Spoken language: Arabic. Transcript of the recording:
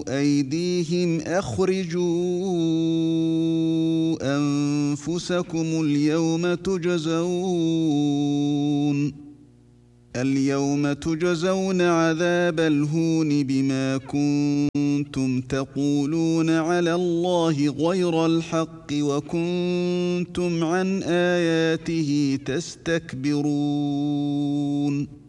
أيديهم أخرجوا أنفسكم اليوم تجزون عذاب الهون بما كنتم تقولون على الله غير الحق وكنتم عن آياته تستكبرون